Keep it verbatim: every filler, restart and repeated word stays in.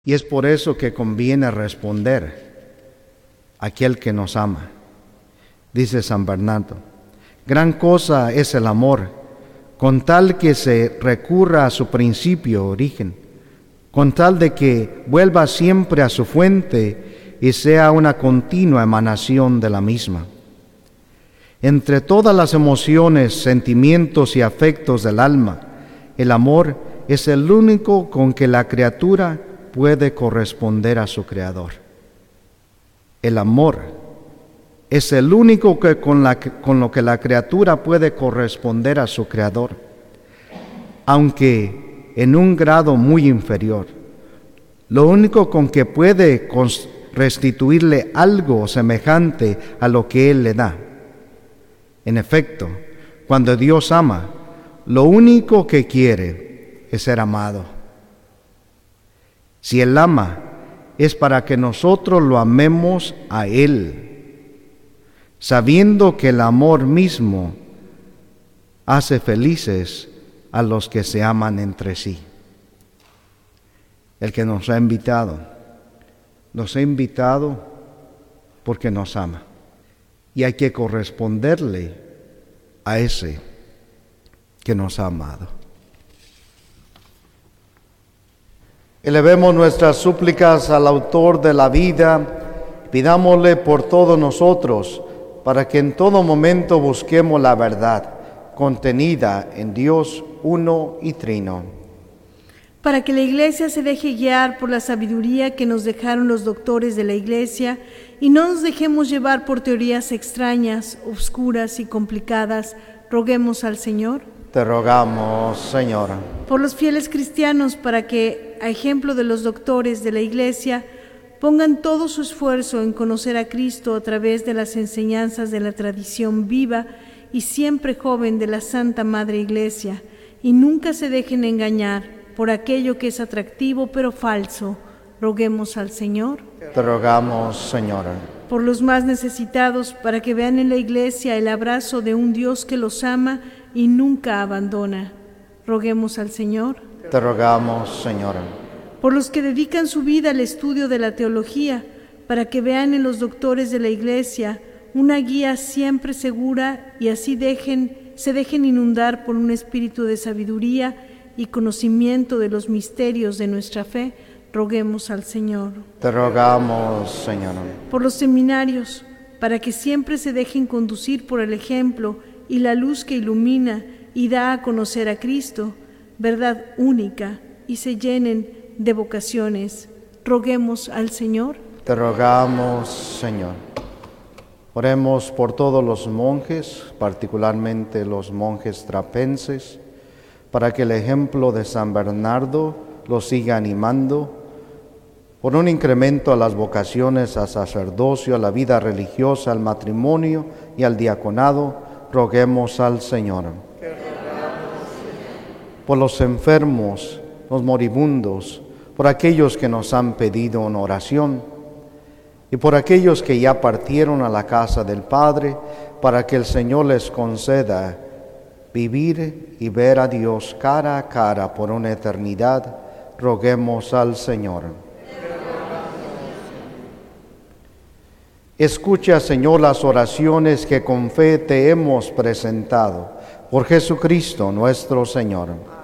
Y es por eso que conviene responder a aquel que nos ama. Dice San Bernardo: gran cosa es el amor, con tal que se recurra a su principio, origen, con tal de que vuelva siempre a su fuente y sea una continua emanación de la misma. Entre todas las emociones, sentimientos y afectos del alma, el amor es el único con que la criatura puede corresponder a su Creador. El amor es el único que con, la, con lo que la criatura puede corresponder a su Creador, aunque en un grado muy inferior. Lo único con que puede restituirle algo semejante a lo que Él le da. En efecto, cuando Dios ama, lo único que quiere es ser amado. Si Él ama, es para que nosotros lo amemos a Él, sabiendo que el amor mismo hace felices a los que se aman entre sí. El que nos ha invitado, nos ha invitado porque nos ama. Y hay que corresponderle a ese que nos ha amado. Elevemos nuestras súplicas al autor de la vida, pidámosle por todos nosotros, para que en todo momento busquemos la verdad contenida en Dios uno y trino. Para que la Iglesia se deje guiar por la sabiduría que nos dejaron los doctores de la Iglesia y no nos dejemos llevar por teorías extrañas, obscuras y complicadas, roguemos al Señor. Te rogamos, Señor. Por los fieles cristianos, para que, a ejemplo de los doctores de la Iglesia, pongan todo su esfuerzo en conocer a Cristo a través de las enseñanzas de la tradición viva y siempre joven de la Santa Madre Iglesia, y nunca se dejen engañar por aquello que es atractivo pero falso, roguemos al Señor. Te rogamos, Señor. Por los más necesitados, para que vean en la Iglesia el abrazo de un Dios que los ama y nunca abandona, roguemos al Señor. Te rogamos, Señor. Por los que dedican su vida al estudio de la teología, para que vean en los doctores de la Iglesia una guía siempre segura y así dejen, se dejen inundar por un espíritu de sabiduría y conocimiento de los misterios de nuestra fe, roguemos al Señor. Te rogamos, Señor. Por los seminarios, para que siempre se dejen conducir por el ejemplo y la luz que ilumina y da a conocer a Cristo, verdad única, y se llenen de vocaciones, roguemos al Señor. Te rogamos, Señor. Oremos por todos los monjes, particularmente los monjes trapenses, para que el ejemplo de San Bernardo los siga animando, por un incremento a las vocaciones al sacerdocio, a la vida religiosa, al matrimonio y al diaconado, roguemos al Señor. Por los enfermos, los moribundos, por aquellos que nos han pedido una oración, y por aquellos que ya partieron a la casa del Padre, para que el Señor les conceda vivir y ver a Dios cara a cara por una eternidad, roguemos al Señor. Escucha, Señor, las oraciones que con fe te hemos presentado. Por Jesucristo nuestro Señor.